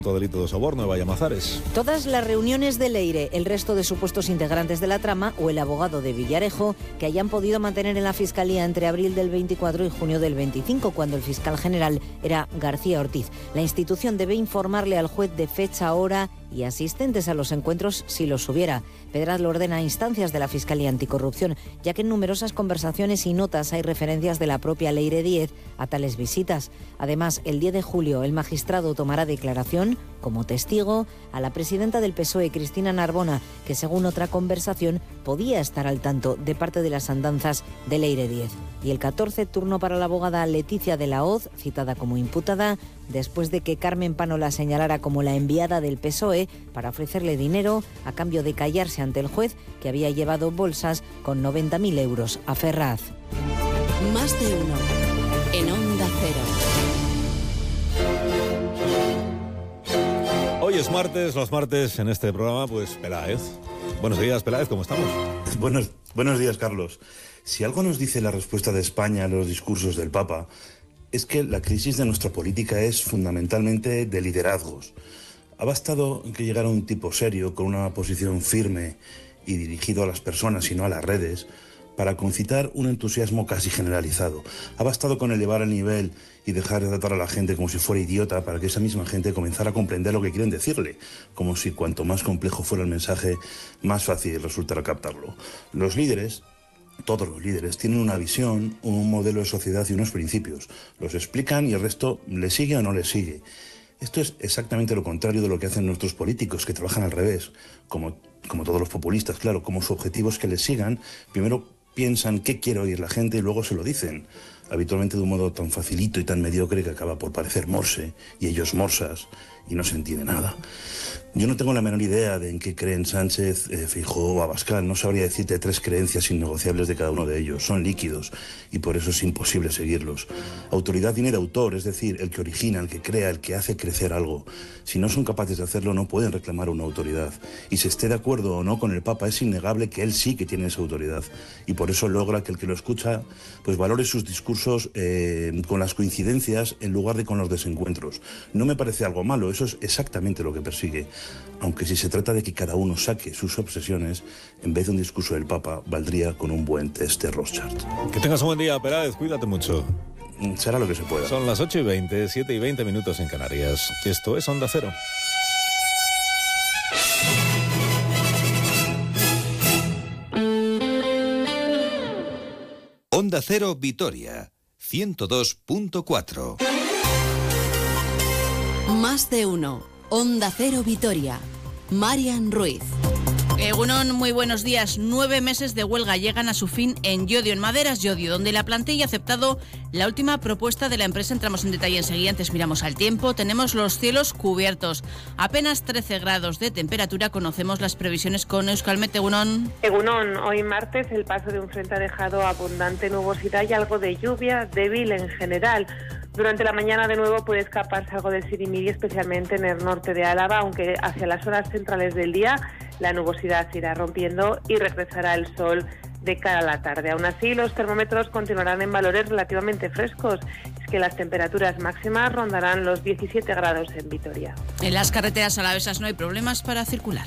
Delito de soborno de Vallamazares. Todas las reuniones de Leire, el resto de supuestos integrantes de la trama o el abogado de Villarejo que hayan podido mantener en la Fiscalía entre abril del 24 y junio del 25, cuando el fiscal general era García Ortiz. La institución debe informarle al juez de fecha, hora y asistentes a los encuentros si los hubiera. Pedraz lo ordena a instancias de la Fiscalía Anticorrupción, ya que en numerosas conversaciones y notas hay referencias de la propia Leire Díez a tales visitas. Además, el 10 de julio el magistrado tomará declaración como testigo a la presidenta del PSOE, Cristina Narbona, que según otra conversación podía estar al tanto de parte de las andanzas de Leire Díez. Y el 14, turno para la abogada Leticia de la Hoz, citada como imputada, después de que Carmen Pano la señalara como la enviada del PSOE para ofrecerle dinero a cambio de callarse ante el juez, que había llevado bolsas con 90.000 euros a Ferraz. Más de uno en Onda Cero. Hoy es martes, los martes en este programa, pues Peláez. Buenos días, Peláez, ¿cómo estamos? Buenos días, Carlos. Si algo nos dice la respuesta de España a los discursos del Papa, es que la crisis de nuestra política es fundamentalmente de liderazgos. Ha bastado que llegara un tipo serio, con una posición firme y dirigido a las personas y no a las redes, para concitar un entusiasmo casi generalizado. Ha bastado con elevar el nivel y dejar de tratar a la gente como si fuera idiota para que esa misma gente comenzara a comprender lo que quieren decirle, como si cuanto más complejo fuera el mensaje, más fácil resultara captarlo. Los líderes, todos los líderes, tienen una visión, un modelo de sociedad y unos principios. Los explican y el resto le sigue o no le sigue. Esto es exactamente lo contrario de lo que hacen nuestros políticos, que trabajan al revés, como todos los populistas, claro, como su objetivo es que les sigan. Primero piensan qué quiere oír la gente y luego se lo dicen, habitualmente de un modo tan facilito y tan mediocre que acaba por parecer morse, y ellos morsas, y no se entiende nada. Yo no tengo la menor idea de en qué creen Sánchez, Feijóo o Abascal. No sabría decirte 3 creencias innegociables de cada uno de ellos. Son líquidos y por eso es imposible seguirlos. Autoridad viene de autor, es decir, el que origina, el que crea, el que hace crecer algo. Si no son capaces de hacerlo, no pueden reclamar una autoridad. Y si esté de acuerdo o no con el Papa, es innegable que él sí que tiene esa autoridad. Y por eso logra que el que lo escucha pues valore sus discursos con las coincidencias en lugar de con los desencuentros. No me parece algo malo, eso es exactamente lo que persigue. Aunque si se trata de que cada uno saque sus obsesiones, en vez de un discurso del Papa, valdría con un buen test de Rorschach. Que tengas un buen día, Peláez, cuídate mucho. Será lo que se pueda. Son las 8:20, 7:20 en Canarias. Esto es Onda Cero. Onda Cero Vitoria, 102.4. Más de uno. Onda Cero Vitoria. Marian Ruiz. Egunon, muy buenos días. 9 meses de huelga llegan a su fin en Llodio, en Maderas Llodio, donde la plantilla ha aceptado la última propuesta de la empresa. Entramos en detalle enseguida, antes miramos al tiempo. Tenemos los cielos cubiertos, apenas 13 grados de temperatura. Conocemos las previsiones con Euskalmet. Egunon. Egunon, hoy martes el paso de un frente ha dejado abundante nubosidad y algo de lluvia débil en general. Durante la mañana de nuevo puede escaparse algo de sirimiri, especialmente en el norte de Álava, aunque hacia las horas centrales del día la nubosidad se irá rompiendo y regresará el sol de cara a la tarde. Aún así, los termómetros continuarán en valores relativamente frescos. Es que las temperaturas máximas rondarán los 17 grados en Vitoria. En las carreteras alavesas no hay problemas para circular.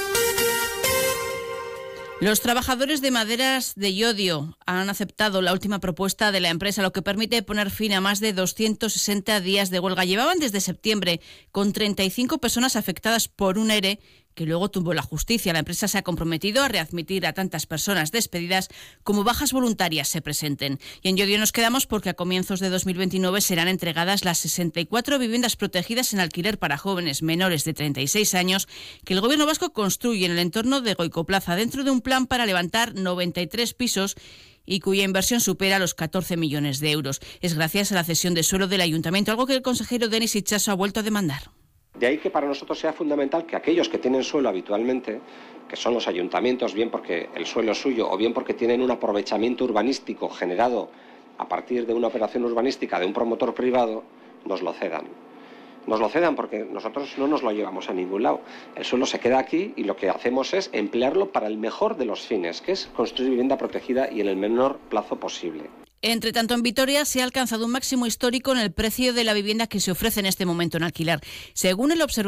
Los trabajadores de Maderas de Llodio han aceptado la última propuesta de la empresa, lo que permite poner fin a más de 260 días de huelga. Llevaban desde septiembre con 35 personas afectadas por un ERE que luego tumbó la justicia. La empresa se ha comprometido a readmitir a tantas personas despedidas como bajas voluntarias se presenten. Y en Llodio nos quedamos porque a comienzos de 2029 serán entregadas las 64 viviendas protegidas en alquiler para jóvenes menores de 36 años que el gobierno vasco construye en el entorno de Goicoplaza dentro de un plan para levantar 93 pisos y cuya inversión supera los 14 millones de euros. Es gracias a la cesión de suelo del ayuntamiento, algo que el consejero Denis Itxaso ha vuelto a demandar. De ahí que para nosotros sea fundamental que aquellos que tienen suelo habitualmente, que son los ayuntamientos, bien porque el suelo es suyo o bien porque tienen un aprovechamiento urbanístico generado a partir de una operación urbanística de un promotor privado, nos lo cedan. Nos lo cedan porque nosotros no nos lo llevamos a ningún lado. El suelo se queda aquí y lo que hacemos es emplearlo para el mejor de los fines, que es construir vivienda protegida y en el menor plazo posible. Entre tanto, en Vitoria se ha alcanzado un máximo histórico en el precio de la vivienda que se ofrece en este momento en alquiler. Según el observador